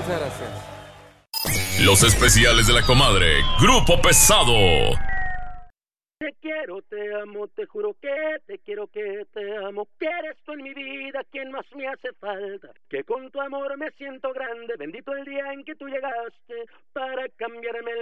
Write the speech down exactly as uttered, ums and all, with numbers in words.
Muchas gracias. Los especiales de la comadre, Grupo Pesado. Te quiero, te amo, te juro que te quiero, que te amo, que eres tú en mi vida quien más me hace falta, que con tu amor me siento grande, bendito el día en que tú llegaste para cambiarme el